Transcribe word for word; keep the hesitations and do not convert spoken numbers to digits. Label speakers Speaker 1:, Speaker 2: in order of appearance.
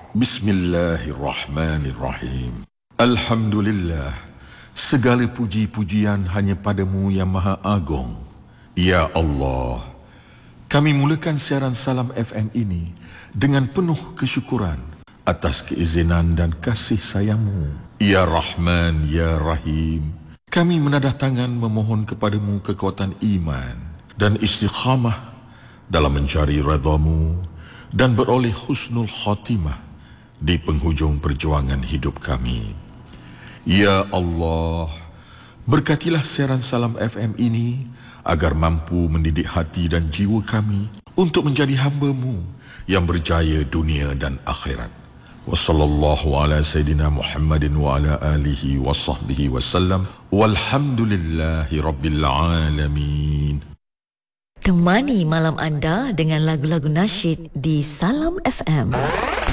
Speaker 1: Bismillahirrahmanirrahim. Alhamdulillah, segala puji-pujian hanya padamu yang maha agung. Ya Allah, kami mulakan siaran Salam F M ini dengan penuh kesyukuran atas keizinan dan kasih sayangmu. Ya Rahman, Ya Rahim, kami menadah tangan memohon kepadamu kekuatan iman dan istiqamah dalam mencari redha-Mu dan beroleh husnul khatimah di penghujung perjuangan hidup kami. Ya Allah, berkatilah siaran Salam F M ini agar mampu mendidik hati dan jiwa kami untuk menjadi hamba-Mu yang berjaya dunia dan akhirat. Wa sallallahu ala sayyidina Muhammadin wa ala alihi wa sahbihi wa sallam. Walhamdulillahi rabbil alamin.
Speaker 2: Temani malam anda dengan lagu-lagu nasyid di Salam F M.